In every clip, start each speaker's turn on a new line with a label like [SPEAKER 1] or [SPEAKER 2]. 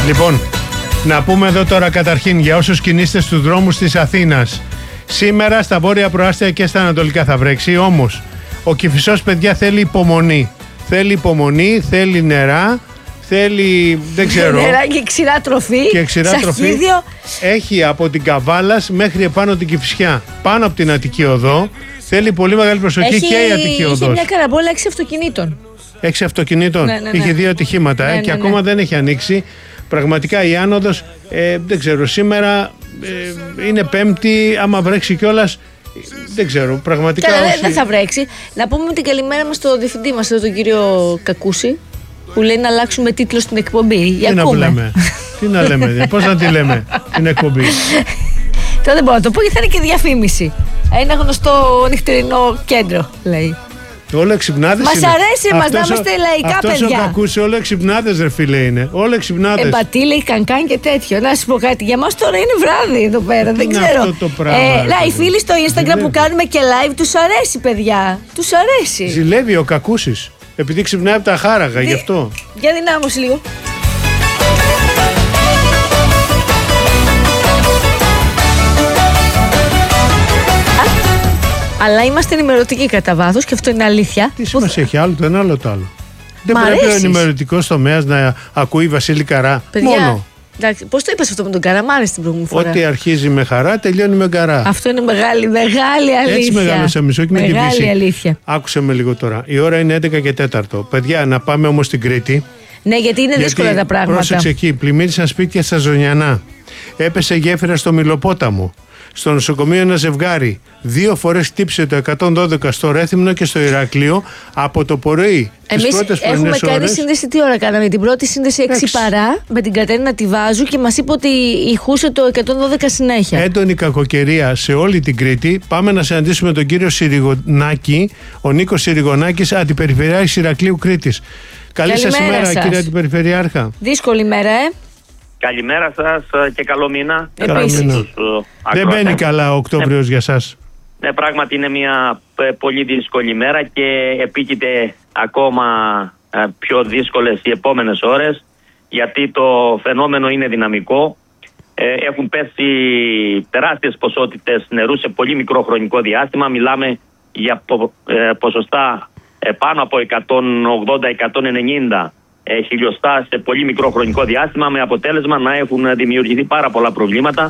[SPEAKER 1] Λοιπόν, να πούμε εδώ τώρα καταρχήν για όσους κινείστε στους δρόμους της Αθήνας. Σήμερα στα βόρεια προάστια και στα ανατολικά θα βρέξει, όμως ο Κηφισός, παιδιά, θέλει υπομονή. Θέλει υπομονή, θέλει νερά, θέλει, δεν ξέρω.
[SPEAKER 2] Νερά και ξηρά τροφή.
[SPEAKER 1] Και ξηρά τροφή. Έχει από την Καβάλας μέχρι επάνω την Κηφισιά, πάνω από την Αττική Οδό. Θέλει πολύ μεγάλη προσοχή και η Αττική Οδός.
[SPEAKER 2] Είχε μια καραμπόλα 6 αυτοκινήτων.
[SPEAKER 1] 6 αυτοκινήτων. Ναι. Είχε 2 ατυχήματα και ακόμα δεν έχει ανοίξει. Πραγματικά η άνοδος, δεν ξέρω, σήμερα είναι Πέμπτη, άμα βρέξει κιόλας, δεν ξέρω, πραγματικά.
[SPEAKER 2] Καλά, δεν θα βρέξει. Να πούμε την καλημέρα μας στον διευθυντή μας, τον κύριο Κακούση, που λέει να αλλάξουμε τίτλο στην εκπομπή.
[SPEAKER 1] Τι να λέμε, τι να λέμε, πώς να τη λέμε την εκπομπή.
[SPEAKER 2] Τώρα δεν μπορώ να το πω γιατί θα είναι και διαφήμιση. Ένα γνωστό νυχτερινό κέντρο, λέει.
[SPEAKER 1] Όλο εξυπνάδες.
[SPEAKER 2] Μας αρέσει μας να είμαστε λαϊκά παιδιά.
[SPEAKER 1] Αυτός ο Κακούς, όλο εξυπνάδες ρε φίλε είναι. Όλο εξυπνάδες.
[SPEAKER 2] Μπατήλη, κανκάν και τέτοιο. Να σου πω κάτι, για μας τώρα είναι βράδυ εδώ πέρα, δεν ξέρω.
[SPEAKER 1] Αυτό το πράγμα.
[SPEAKER 2] Οι φίλοι στο Instagram που κάνουμε και live τους αρέσει, παιδιά. Τους αρέσει.
[SPEAKER 1] Ζηλεύει ο Κακούσης, επειδή ξυπνάει από τα χάραγα, γι' αυτό.
[SPEAKER 2] Για δυνάμωση λίγο. Αλλά είμαστε ενημερωτικοί κατά βάθος και αυτό είναι αλήθεια.
[SPEAKER 1] Τι σημασία έχει, άλλο το ένα, άλλο το άλλο. Δεν πρέπει ο ενημερωτικός τομέας να ακούει Βασίλη Καρά.
[SPEAKER 2] Παιδιά,
[SPEAKER 1] μόνο.
[SPEAKER 2] Πώς το είπες αυτό με τον Καρά, μ' άρεσε την προηγούμενη φορά.
[SPEAKER 1] Ό,τι αρχίζει με χαρά, τελειώνει με Καρά.
[SPEAKER 2] Αυτό είναι μεγάλη αλήθεια.
[SPEAKER 1] Έτσι μεγάλωσα εμείς, όχι με την
[SPEAKER 2] Μεγάλη
[SPEAKER 1] φύση.
[SPEAKER 2] αλήθεια.
[SPEAKER 1] Άκουσε με λίγο τώρα. Η ώρα είναι 11 και 4. Παιδιά, να πάμε όμως στην Κρήτη.
[SPEAKER 2] Ναι, γιατί είναι δύσκολα τα πράγματα.
[SPEAKER 1] Πρόσεξε εκεί, πλημμύρισαν σπίτια στα Ζωνιανά. Έπεσε γέφυρα στο Μιλοπόταμο. Στο νοσοκομείο ένα ζευγάρι 2 φορές χτύπησε το 112 στο Ρέθυμνο και στο Ηράκλειο από το πρωί.
[SPEAKER 2] Εμείς έχουμε κάνει σύνδεση, τι ώρα κάναμε? Την πρώτη σύνδεση 6 παρά με την Κατερίνα Τιβάζου και μας είπε ότι ηχούσε το 112 συνέχεια.
[SPEAKER 1] Έντονη κακοκαιρία σε όλη την Κρήτη. Πάμε να συναντήσουμε τον κύριο Συριγονάκη, ο Νίκος Συριγονάκης, αντιπεριφερειάρχης Ηρακλείου Κρήτης. Καλή σας ημέρα, κύριε Αντιπεριφερειάρχα.
[SPEAKER 2] Δύσκολη μέρα,
[SPEAKER 3] Καλημέρα σας και καλό μήνα.
[SPEAKER 1] Δεν μπαίνει καλά ο Οκτώβριος για σας.
[SPEAKER 3] Ναι, πράγματι είναι μια πολύ δύσκολη μέρα και επίκειται ακόμα πιο δύσκολες οι επόμενες ώρες, γιατί το φαινόμενο είναι δυναμικό. Έχουν πέσει τεράστιες ποσότητες νερού σε πολύ μικρό χρονικό διάστημα. Μιλάμε για ποσοστά πάνω από 180-190 χιλιοστά σε πολύ μικρό χρονικό διάστημα, με αποτέλεσμα να έχουν δημιουργηθεί πάρα πολλά προβλήματα.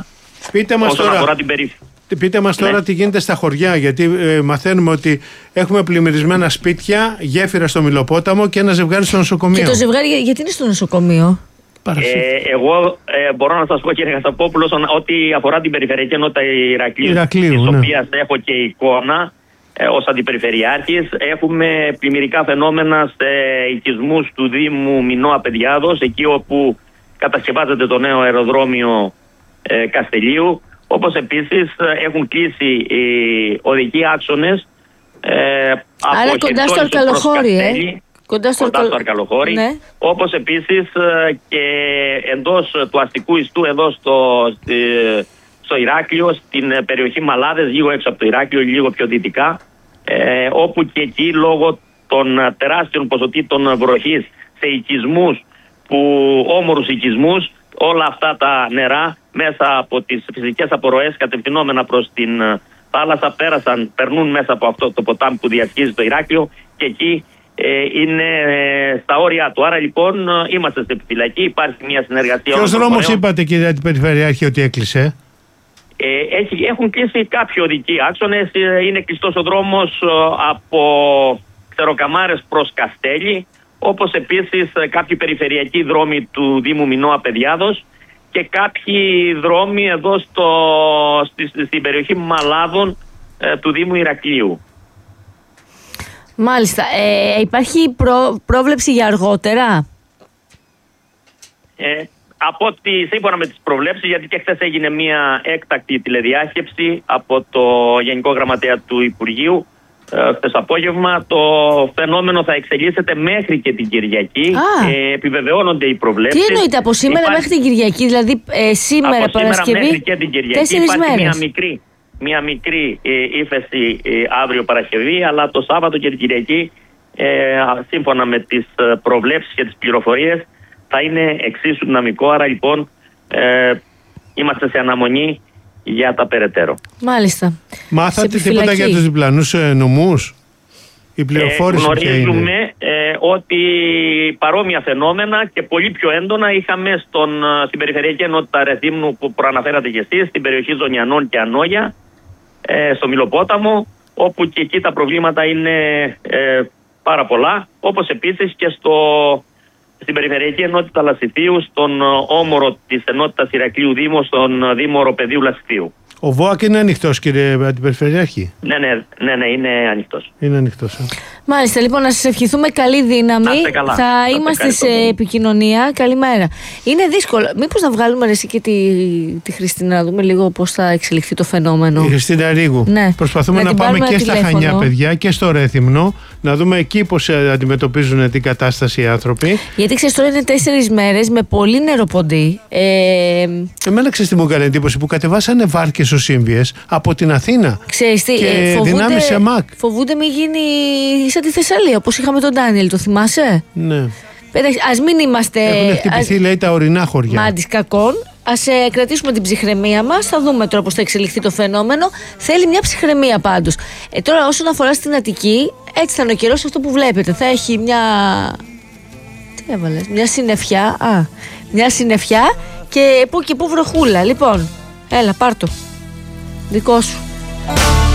[SPEAKER 1] Πείτε μας τώρα τι γίνεται στα χωριά, γιατί μαθαίνουμε ότι έχουμε πλημμυρισμένα σπίτια, γέφυρα στο Μιλοπόταμο και ένα ζευγάρι στο νοσοκομείο.
[SPEAKER 2] Και το ζευγάρι γιατί είναι στο νοσοκομείο?
[SPEAKER 3] Εγώ μπορώ να σας πω, κύριε Χασταπόπουλος, ότι αφορά την περιφερειακή ενότητα Ηρακλείου, της οποίας έχω και εικόνα ως αντιπεριφερειάρχης. Έχουμε πλημμυρικά φαινόμενα σε οικισμούς του Δήμου Μινώα Παιδιάδος, εκεί όπου κατασκευάζεται το νέο αεροδρόμιο Καστελίου, όπως επίσης έχουν κλείσει οι οδικοί άξονες
[SPEAKER 2] άρα κοντά στο Αρκαλοχώρι,
[SPEAKER 3] κοντά στο Αρκαλοχώρι, ναι. Όπως επίσης και εντός του αστικού ιστού εδώ στο Ηράκλειο, στην περιοχή Μαλάδες, λίγο έξω από το Ηράκλειο, λίγο πιο δυτικά, όπου και εκεί λόγω των τεράστιων ποσοτήτων βροχής σε οικισμούς, όμορους οικισμούς, όλα αυτά τα νερά μέσα από τις φυσικές απορροές κατευθυνόμενα προς την θάλασσα περνούν μέσα από αυτό το ποτάμι που διασχίζει το Ηράκλειο και εκεί είναι στα όρια του. Άρα λοιπόν είμαστε στην επιφυλακή, υπάρχει μια συνεργασία.
[SPEAKER 1] Ποιος δρόμος είπατε, κύριε Αντιπεριφερειάρχη, ότι έκλεισε?
[SPEAKER 3] Έχουν κλείσει κάποιοι οδικοί άξονες. Είναι κλειστός ο δρόμος από Ξεροκαμάρες προς Καστέλη, όπως επίσης κάποιοι περιφερειακοί δρόμοι του Δήμου Μινώα Παιδιάδος και κάποιοι δρόμοι εδώ στην περιοχή Μαλάδων του Δήμου Ηρακλείου.
[SPEAKER 2] Μάλιστα. Υπάρχει πρόβλεψη για αργότερα?
[SPEAKER 3] Από ότι σύμφωνα με τις προβλέψεις, γιατί και χθες έγινε μια έκτακτη τηλεδιάσκεψη από το Γενικό Γραμματέα του Υπουργείου χθες απόγευμα, το φαινόμενο θα εξελίσσεται μέχρι και την Κυριακή. Επιβεβαιώνονται οι προβλέψεις.
[SPEAKER 2] Τι εννοείται από σήμερα μέχρι την Κυριακή, δηλαδή σήμερα
[SPEAKER 3] από
[SPEAKER 2] Παρασκευή,
[SPEAKER 3] μέχρι και την Κυριακή υπάρχει μια μικρή ύφεση αύριο Παρασκευή, αλλά το Σάββατο και την Κυριακή σύμφωνα με τις προβλέψεις και τις πληροφορίες θα είναι εξίσου δυναμικό. Άρα λοιπόν είμαστε σε αναμονή για τα περαιτέρω.
[SPEAKER 2] Μάλιστα.
[SPEAKER 1] Μάθατε τίποτα για τους διπλανούς νομούς? Η πληροφόρηση
[SPEAKER 3] γνωρίζουμε ότι παρόμοια φαινόμενα και πολύ πιο έντονα είχαμε στην περιφερειακή ενότητα Ρεθύμνου που προαναφέρατε και εσείς, στην περιοχή Ζωνιανών και Ανόγια, στο Μιλοπόταμο, όπου και εκεί τα προβλήματα είναι πάρα πολλά, όπως επίσης και στην περιφερειακή ενότητα Λασιθίου, στον όμορο της ενότητας Ηρακλείου Δήμου, στον Δήμο Οροπεδίου Λασιθίου.
[SPEAKER 1] Ο ΒΟΑΚ είναι ανοιχτός, κύριε Αντιπεριφερειάρχη?
[SPEAKER 3] Ναι, είναι ανοιχτός.
[SPEAKER 1] Είναι ανοιχτός.
[SPEAKER 2] Μάλιστα, λοιπόν, να σας ευχηθούμε καλή δύναμη. Θα είμαστε σε επικοινωνία. Καλημέρα. Είναι δύσκολο. Μήπως να βγάλουμε εσύ και τη Χριστίνα, να δούμε λίγο πώς θα εξελιχθεί το φαινόμενο?
[SPEAKER 1] Η Χριστίνα Ρίγου.
[SPEAKER 2] Ναι.
[SPEAKER 1] Προσπαθούμε να πάμε και στα Χανιά, παιδιά, και στο Ρέθυμνο, να δούμε εκεί πώς αντιμετωπίζουν την κατάσταση οι άνθρωποι.
[SPEAKER 2] Γιατί ξέρεις, τώρα είναι 4 μέρες με πολύ νεροποντή.
[SPEAKER 1] Εμένα ξέρεις τι μου έκανε εντύπωση, που κατεβάσανε βάρκες ως Σύμβιες από την Αθήνα.
[SPEAKER 2] Ξέρεις τι,
[SPEAKER 1] και δυνάμεις σε ΜΑΚ.
[SPEAKER 2] Φοβούνται μην γίνει σαν τη Θεσσαλία, όπως είχαμε τον Ντάνιελ, το θυμάσαι?
[SPEAKER 1] Ναι.
[SPEAKER 2] Ας μην είμαστε.
[SPEAKER 1] Έχουν χτυπηθεί, λέει, τα ορεινά χωριά.
[SPEAKER 2] Μάντις κακών. Ας κρατήσουμε την ψυχραιμία μας. Θα δούμε τώρα πώς θα εξελιχθεί το φαινόμενο. Θέλει μια ψυχραιμία πάντως. Τώρα, όσον αφορά στην Αττική, έτσι θα είναι ο καιρός, αυτό που βλέπετε. Θα έχει μια. Τι έβαλες? Μια συννεφιά. Μια συννεφιά και που βροχούλα. Λοιπόν, έλα, πάρ' το. Δικό σου.